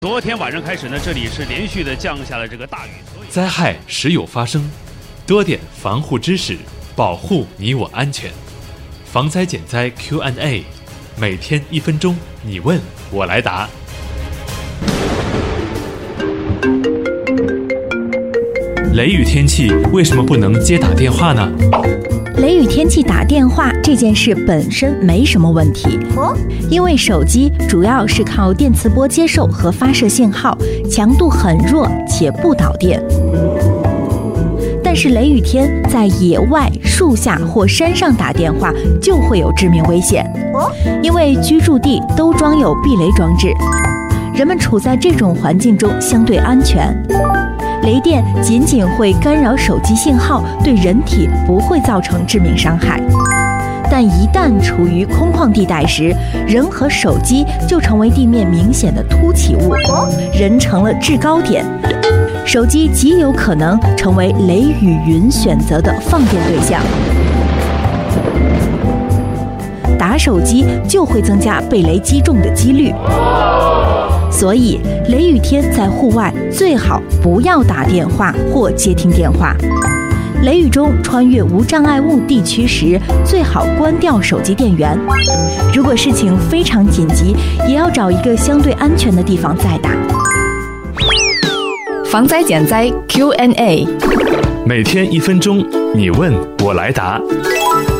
昨天晚上开始呢，这里是连续的降下了这个大雨， 灾害时有发生，多点防护知识，保护你我安全。防灾减灾 Q&A， 每天1分钟，你问我来答。雷雨天气为什么不能接打电话呢？ 雷雨天气打电话这件事本身没什么问题，因为手机主要是靠电磁波接受和发射信号，强度很弱且不导电。但是雷雨天在野外、树下或山上打电话就会有致命危险，因为居住地都装有避雷装置，人们处在这种环境中相对安全。雷电仅仅会干扰手机信号，对人体不会造成致命伤害。但一旦处于空旷地带时，人和手机就成为地面明显的凸起物，人成了制高点，手机极有可能成为雷雨云选择的放电对象。打手机就会增加被雷击中的几率。所以雷雨天在户外最好不要打电话或接听电话。雷雨中穿越无障碍物地区时，最好关掉手机电源。如果事情非常紧急，也要找一个相对安全的地方再打。 防灾减灾 Q&A， 每天1分钟，你问我来答。